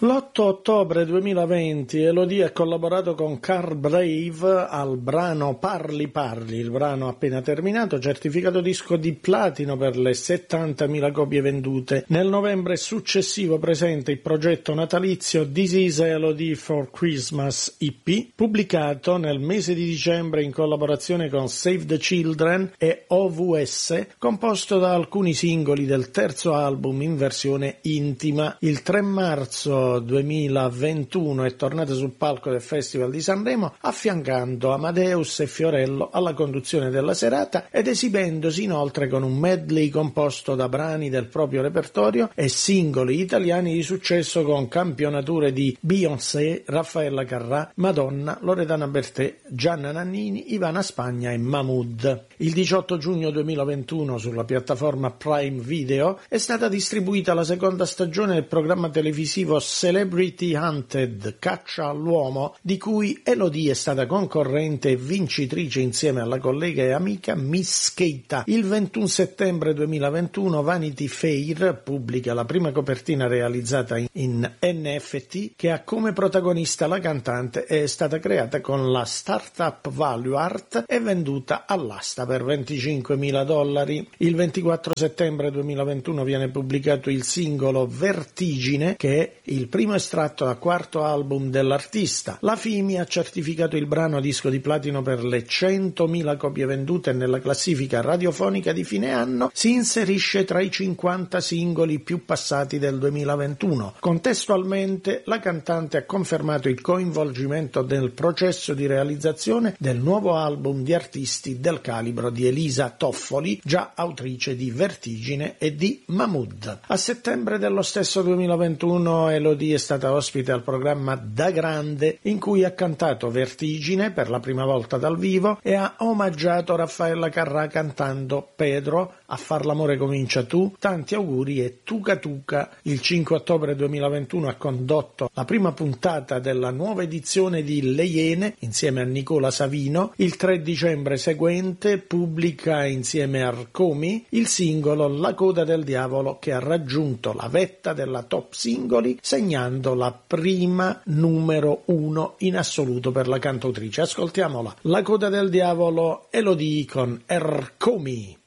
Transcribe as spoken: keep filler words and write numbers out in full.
L'otto ottobre duemilaventi Elodie ha collaborato con Carl Brave al brano Parli Parli, il brano appena terminato, certificato disco di platino per le settantamila copie vendute. Nel novembre successivo presenta il progetto natalizio This is Elodie for Christmas E P, pubblicato nel mese di dicembre in collaborazione con Save the Children e O V S, composto da alcuni singoli del terzo album in versione intima. Il tre marzo duemilaventuno è tornata sul palco del Festival di Sanremo, affiancando Amadeus e Fiorello alla conduzione della serata ed esibendosi inoltre con un medley composto da brani del proprio repertorio e singoli italiani di successo con campionature di Beyoncé, Raffaella Carrà, Madonna, Loredana Bertè, Gianna Nannini, Ivana Spagna e Mahmood. Il diciotto giugno duemilaventuno sulla piattaforma Prime Video è stata distribuita la seconda stagione del programma televisivo Celebrity Hunted, Caccia all'uomo, di cui Elodie è stata concorrente e vincitrice insieme alla collega e amica Miss Keita. Il ventuno settembre duemilaventuno Vanity Fair pubblica la prima copertina realizzata in N F T che ha come protagonista la cantante e è stata creata con la startup Value Art e venduta all'asta per venticinquemila dollari. Il ventiquattro settembre duemilaventuno viene pubblicato il singolo Vertigine, che è il primo estratto da quarto album dell'artista. La Fimi ha certificato il brano disco di platino per le centomila copie vendute e nella classifica radiofonica di fine anno si inserisce tra i cinquanta singoli più passati del duemilaventuno. Contestualmente la cantante ha confermato il coinvolgimento nel processo di realizzazione del nuovo album di artisti del calibro di Elisa Toffoli, già autrice di Vertigine e di Mahmood. A settembre dello stesso duemilaventuno Elodie è stata ospite al programma Da Grande, in cui ha cantato Vertigine per la prima volta dal vivo e ha omaggiato Raffaella Carrà cantando Pedro, A far l'amore comincia tu, Tanti auguri e Tuca Tuca. Il cinque ottobre duemilaventuno ha condotto la prima puntata della nuova edizione di Le Iene insieme a Nicola Savino. Il tre dicembre seguente pubblica insieme a Arcomi il singolo La coda del diavolo, che ha raggiunto la vetta della top singoli, segnando la prima numero uno in assoluto per la cantautrice. Ascoltiamola. La coda del diavolo, Elodie con Arcomi.